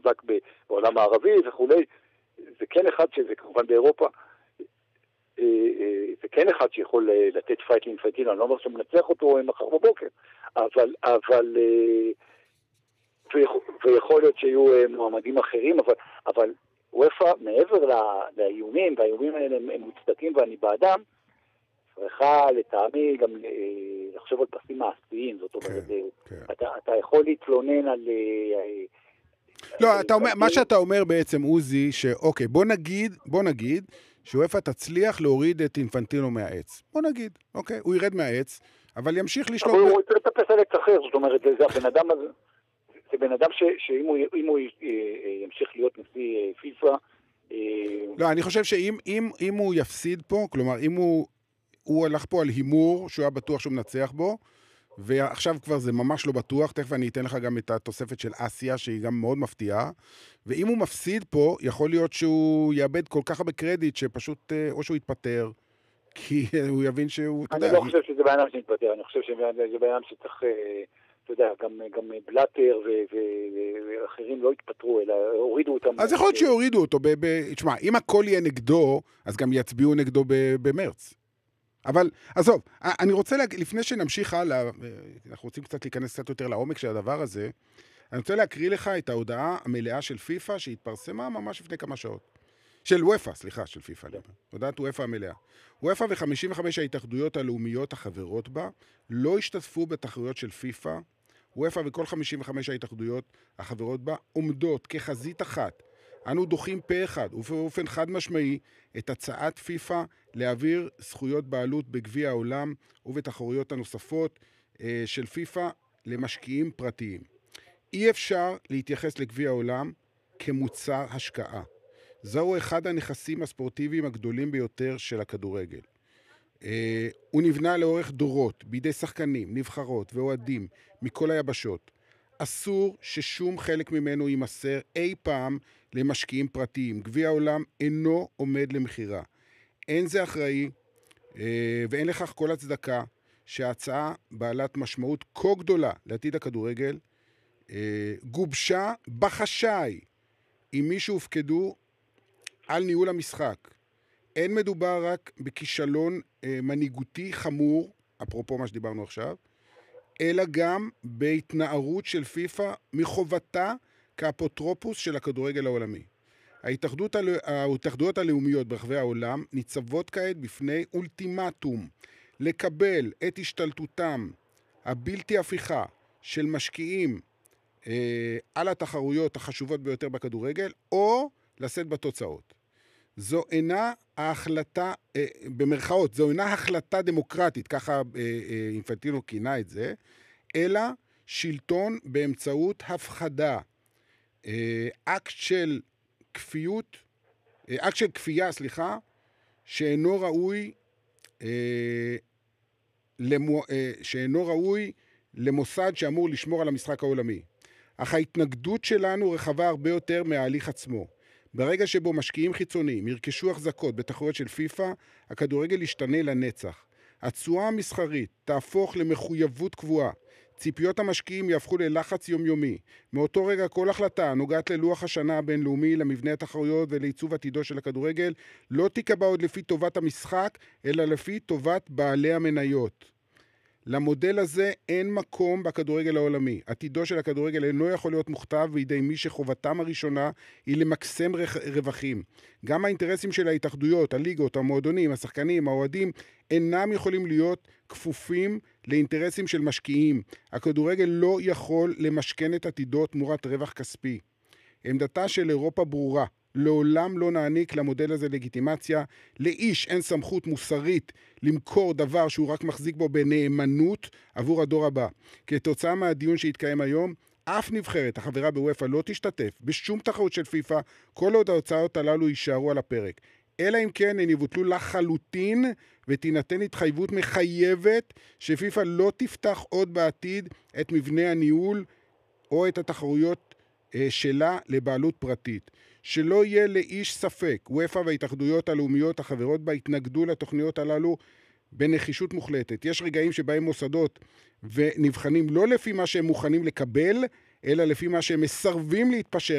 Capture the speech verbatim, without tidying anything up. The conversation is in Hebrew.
חזק בעולם הערבי וכולי. זה כן אחד שזה כמובן באירופה, זה כן אחד שיכול לתת פייט לאינפנטינו, אני לא אומר שמנצח אותו מחר בבוקר, אבל, אבל, ויכול להיות שיהיו מועמדים אחרים, אבל, אבל וופא, מעבר לאיומים, והאיומים האלה הם מוצדקים ואני בעדם, צריכה לטעמי גם לחשוב על פסים מעשיים, זאת אומרת, אתה, אתה יכול להתלונן על... לא, אתה אומר, מה שאתה אומר בעצם, עוזי, שאוקיי, בוא נגיד, בוא נגיד, שוופא תצליח להוריד את אינפנטינו מהעץ. בוא נגיד, אוקיי, הוא ירד מהעץ, אבל ימשיך לשלוט... אבל הוא צריך לטפס על עץ אחר, זאת אומרת, זה הבן אדם הזה, זה בן אדם שאם הוא ימשיך להיות נשיא פיפ"א... לא, אני חושב שאם הוא יפסיד פה, כלומר, אם הוא הלך פה על הימור, שהוא היה בטוח שהוא מנצח בו, ועכשיו כבר זה ממש לא בטוח, תכף אני אתן לך גם את התוספת של אסיה, שהיא גם מאוד מפתיעה, ואם הוא מפסיד פה, יכול להיות שהוא יאבד כל כך הרבה קרדיט, שפשוט, או שהוא יתפטר, כי הוא יבין שהוא... אני לא חושב שזה בעינם שיתפטר, אני חושב שזה בעינם שצריך, אתה יודע, גם בלאטר ואחרים לא התפטרו, אלא הורידו אותם... אז יכול להיות שהורידו אותו, תשמע, אם הכל יהיה נגדו, אז גם יצביעו נגדו במרץ. אבל, עזוב, אני רוצה, לה, לפני שנמשיך הלאה, אנחנו רוצים קצת להיכנס קצת יותר לעומק של הדבר הזה, אני רוצה להקריא לך את ההודעה המלאה של פיפ"א, שהתפרסמה ממש לפני כמה שעות. של וופא, סליחה, של פיפ"א. הודעת וופא המלאה. וופא ו-חמישים וחמש ההתאחדויות הלאומיות החברות בה לא השתתפו בתחרויות של פיפ"א. וופא וכל חמישים וחמש ההתאחדויות החברות בה עומדות כחזית אחת. אנו דוחים פה אחד ובאופן חד משמעי את הצעת פיפ"א להעביר זכויות בעלות בגביע העולם ובתחרויות הנוספות אה, של פיפ"א למשקיעים פרטיים. אי אפשר להתייחס לגביע העולם כמוצר השקעה. זהו אחד הנכסים הספורטיביים הגדולים ביותר של הכדורגל. אה, הוא נבנה לאורך דורות בידי שחקנים, נבחרות ואוהדים מכל היבשות. אסור ששום חלק ממנו יימסר אי פעם למשקיעים פרטיים. גביע העולם אינו עומד למחירה. אין זה אחראי ואין לכך כל הצדקה שההצעה בעלת משמעות כה גדולה לעתיד הכדורגל גובשה בחשאי עם מי שהופקדו על ניהול המשחק. אין מדובר רק בכישלון מנהיגותי חמור, אפרופו מה שדיברנו עכשיו, אלא גם בהתנערות של פיפ"א מחובתה כאפוטרופוס של הכדורגל העולמי. ההתאחדות, ההתאחדויות הלאומיות ברחבי העולם ניצבות כעת בפני אולטימטום לקבל את השתלטותם הבלתי הפיכה של משקיעים אה, על התחרויות החשובות ביותר בכדורגל, או לשאת בתוצאות. זו אינה ההחלטה, אה, במרכאות, זו אינה החלטה דמוקרטית, ככה אה, אה, אינפנטינו כינה את זה, אלא שלטון באמצעות הפחדה. אה, אקט של כפיות, אה, אקט של כפייה, סליחה, שאינו ראוי, אה, למו, אה, שאינו ראוי למוסד שאמור לשמור על המשחק העולמי. אך ההתנגדות שלנו רחבה הרבה יותר מההליך עצמו. ברגע שבו משקיעים חיצוניים ירכשו החזקות בתחרויות של פיפ"א, הכדורגל ישתנה לנצח. התשואה המסחרית תהפוך למחויבות קבועה. ציפיות המשקיעים יהפכו ללחץ יומיומי. מאותו רגע כל החלטה נוגעת ללוח השנה הבינלאומי, למבנה התחרויות ולעיצוב עתידו של הכדורגל, לא תיקבע עוד לפי טובת המשחק, אלא לפי טובת בעלי המניות. למודל הזה אין מקום בכדורגל העולמי. עתידו של הכדורגל אינו יכול להיות מוכתב בידי מי שחובתם הראשונה היא למקסם רווחים. גם האינטרסים של ההתאחדויות, הליגות, המועדונים, השחקנים, האוהדים, אינם יכולים להיות כפופים לאינטרסים של משקיעים. הכדורגל לא יכול למשכן את עתידו תמורת רווח כספי. עמדתה של אירופה ברורה. לעולם לא נעניק למודל הזה לגיטימציה. לאיש אין סמכות מוסרית למכור דבר שהוא רק מחזיק בו בנאמנות עבור הדור הבא. כתוצאה מהדיון שהתקיים היום, אף נבחרת החברה בוופא לא תשתתף בשום תחרות של פיפ"א, כל עוד ההוצאות הללו יישארו על הפרק. אלא אם כן הן יבוטלו לחלוטין ותינתן התחייבות מחייבת שפיפ"א לא תפתח עוד בעתיד את מבנה הניהול או את התחרויות שלה לבעלות פרטית. שלא יהיה לאיש ספק, וופא וההתאחדויות הלאומיות החברות בה התנגדו לתוכניות הללו בנחישות מוחלטת. יש רגעים שבהם מוסדות ונבחנים לא לפי מה שהם מוכנים לקבל, אלא לפי מה שהם מסרבים להתפשר